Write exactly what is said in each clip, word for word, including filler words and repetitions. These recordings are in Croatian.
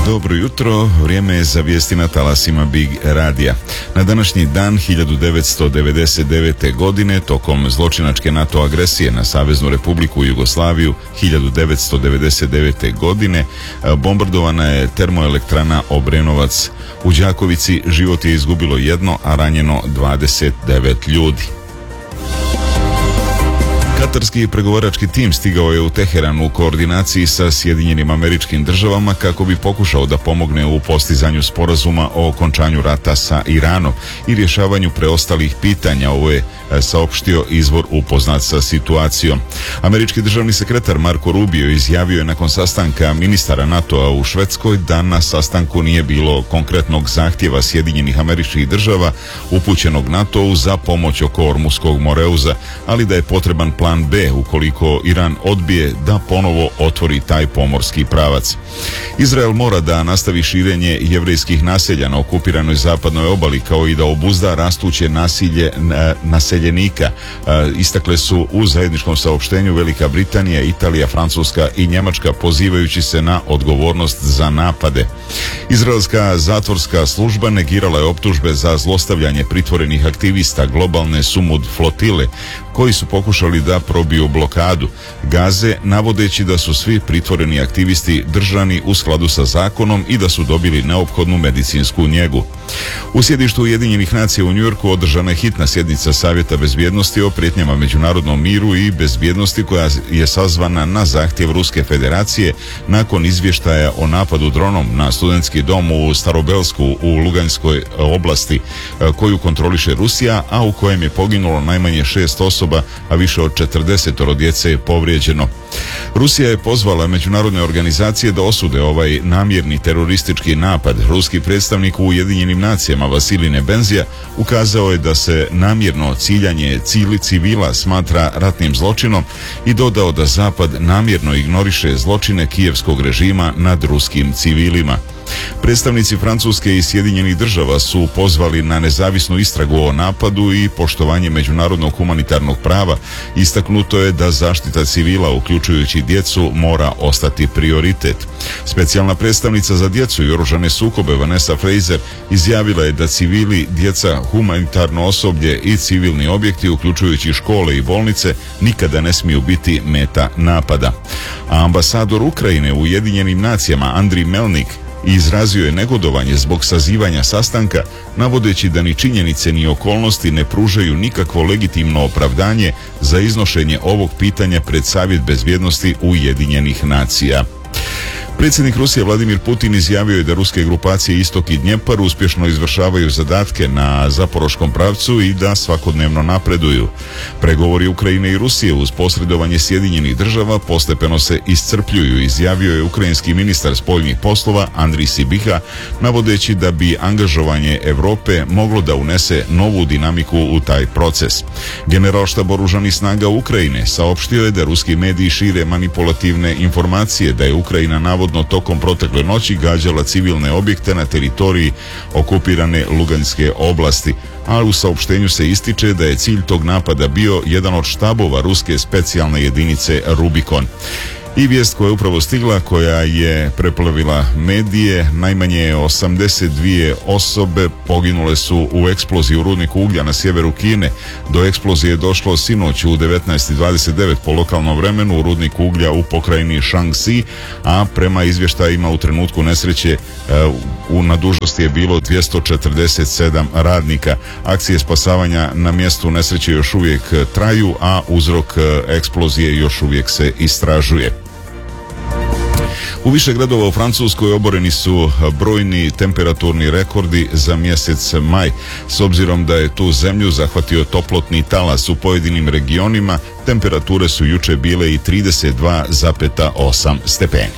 Dobro jutro, vrijeme je za vijesti na talasima Big Radija. Na današnji dan hiljadu devetsto devedeset devete. godine, tokom zločinačke NATO agresije na Saveznu Republiku Jugoslaviju hiljadu devetsto devedeset devete. godine, bombardovana je termoelektrana Obrenovac. U Đakovici život je izgubilo jedno, a ranjeno dvadeset devet ljudi. Katarski pregovarački tim stigao je u Teheran u koordinaciji sa Sjedinjenim Američkim Državama kako bi pokušao da pomogne u postizanju sporazuma o okončanju rata sa Iranom i rješavanju preostalih pitanja. Ovo je saopštio izvor upoznat sa situacijom. Američki državni sekretar Marko Rubio izjavio je nakon sastanka ministara NATO-a u Švedskoj da na sastanku nije bilo konkretnog zahtjeva Sjedinjenih Američkih Država upućenog NATO-u za pomoć oko Ormuskog Moreuza, ali da je potreban plan B ukoliko Iran odbije da ponovo otvori taj pomorski pravac. Izrael mora da nastavi širenje jevrejskih naselja na okupiranoj zapadnoj obali, kao i da obuzda rastuće nasilje naseljenika. Istakle su u zajedničkom saopštenju Velika Britanija, Italija, Francuska i Njemačka, pozivajući se na odgovornost za napade. Izraelska zatvorska služba negirala je optužbe za zlostavljanje pritvorenih aktivista globalne Sumud flotile, koji su pokušali da probiju blokadu Gaze, navodeći da su svi pritvoreni aktivisti držani u skladu sa zakonom i da su dobili neophodnu medicinsku njegu. U sjedištu Ujedinjenih nacija u Njujorku održana je hitna sjednica Savjeta bezbjednosti o prijetnjama međunarodnom miru i bezbjednosti, koja je sazvana na zahtjev Ruske federacije nakon izvještaja o napadu dronom na studentski dom u Starobelsku u Luganskoj oblasti, koju kontroliše Rusija, a u kojem je poginulo najmanje šest osoba, a više od četrdeset djece je povrijeđeno. Rusija je pozvala međunarodne organizacije da osude ovaj namjerni teroristički napad. Ruski predstavnik u Ujedinjenim nacijama Vasilij Nebenzija ukazao je da se namjerno ciljanje cili civila smatra ratnim zločinom i dodao da Zapad namjerno ignoriše zločine kijevskog režima nad ruskim civilima. Predstavnici Francuske i Sjedinjenih Država su pozvali na nezavisnu istragu o napadu i poštovanje međunarodnog humanitarnog prava. Istaknuto je da zaštita civila, uključujući djecu, mora ostati prioritet. Specijalna predstavnica za djecu i oružane sukobe Vanessa Fraser izjavila je da civili, djeca, humanitarno osoblje i civilni objekti, uključujući škole i bolnice, nikada ne smiju biti meta napada. A ambasador Ukrajine u Ujedinjenim nacijama Andriy Melnik izrazio je negodovanje zbog sazivanja sastanka, navodeći da ni činjenice ni okolnosti ne pružaju nikakvo legitimno opravdanje za iznošenje ovog pitanja pred Savjet bezbjednosti Ujedinjenih nacija. Predsjednik Rusije Vladimir Putin izjavio je da ruske grupacije Istok i Dnjepar uspješno izvršavaju zadatke na zaporoškom pravcu i da svakodnevno napreduju. Pregovori Ukrajine i Rusije uz posredovanje Sjedinjenih Država postepeno se iscrpljuju, izjavio je ukrajinski ministar spoljnih poslova Andrij Sibiha, navodeći da bi angažovanje Europe moglo da unese novu dinamiku u taj proces. Generalštab oružanih snaga Ukrajine saopštio je da ruski mediji šire manipulativne informacije da je Ukrajina navodno tokom protekle noći gađala civilne objekte na teritoriji okupirane Luganske oblasti, a u saopštenju se ističe da je cilj tog napada bio jedan od štabova ruske specijalne jedinice Rubikon. I vijest koja je upravo stigla, koja je preplavila medije, najmanje osamdeset dvije osobe poginule su u eksploziji u rudniku uglja na sjeveru Kine. Do eksplozije je došlo sinoć u devetnaest i dvadeset devet po lokalnom vremenu u rudniku uglja u pokrajini Shaanxi, a prema izvještajima u trenutku nesreće u na dužnosti je bilo dvjesto četrdeset sedam radnika. Akcije spasavanja na mjestu nesreće još uvijek traju, a uzrok eksplozije još uvijek se istražuje. U više gradova u Francuskoj oboreni su brojni temperaturni rekordi za mjesec maj. S obzirom da je tu zemlju zahvatio toplotni talas u pojedinim regionima, temperature su juče bile i trideset dva zarez osam stepeni.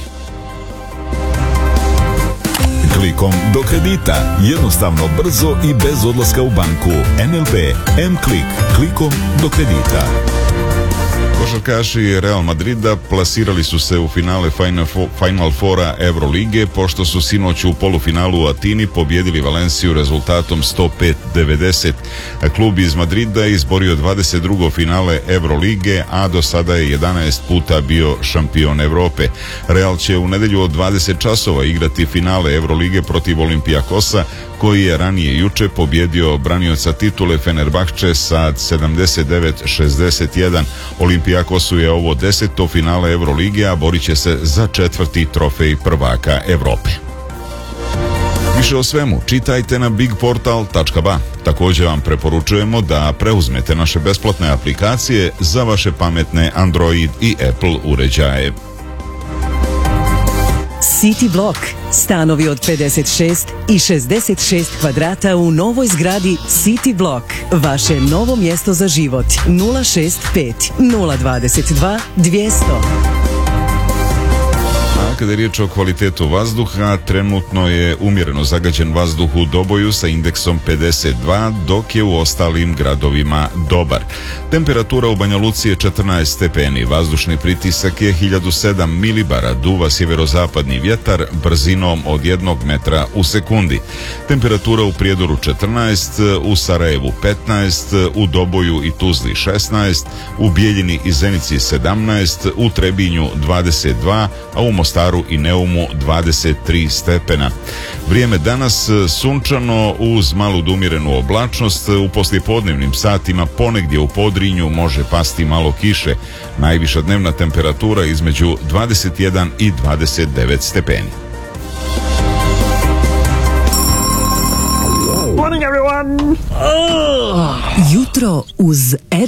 Klikom do kredita. Jednostavno, brzo i bez odlaska u banku. N L B M-Klik. Klikom do kredita. Košarkaši Real Madrida plasirali su se u finale Final Fora Eurolige pošto su sinoć u polufinalu u Atini pobjedili Valenciju rezultatom sto pet devedeset. Klub iz Madrida izborio dvadeset drugo finale Eurolige, a do sada je jedanaest puta bio šampion Evrope. Real će u nedelju od dvadeset časova igrati finale Eurolige protiv Olimpijakosa, koji je ranije juče pobjedio branioca titule Fenerbahče sa sedamdeset devet šezdeset jedan. Olimpijakosu je ovo deseto finale Eurolige, a borit će se za četvrti trofej prvaka Evrope. Više o svemu čitajte na big portal tačka ba. Također vam preporučujemo da preuzmete naše besplatne aplikacije za vaše pametne Android i Apple uređaje. City Block. Stanovi od pedeset šest i šezdeset šest kvadrata u novoj zgradi City Block. Vaše novo mjesto za život. nula šest pet nula dvadeset dva dvjesto. Kada je riječ o kvalitetu vazduha, trenutno je umjereno zagađen vazduh u Doboju sa indeksom pedeset dva, dok je u ostalim gradovima dobar. Temperatura u Banja Luci je četrnaest stepeni, vazdušni pritisak je hiljadu sedam milibara, duva sjeverozapadni vjetar brzinom od jednog metra u sekundi. Temperatura u Prijedoru četrnaest, u Sarajevu petnaest, u Doboju i Tuzli šesnaest, u Bijeljini i Zenici sedamnaest, u Trebinju dvadeset dva, a u Mostaru i Neumu dvadeset tri stepena. Vrijeme danas sunčano uz malu umjerenu oblačnost. U poslijepodnevnim satima ponegdje u Podrinju može pasti malo kiše. Najviša dnevna temperatura između dvadeset jedan i dvadeset devet stepeni. Morning everyone! Oh. Jutro uz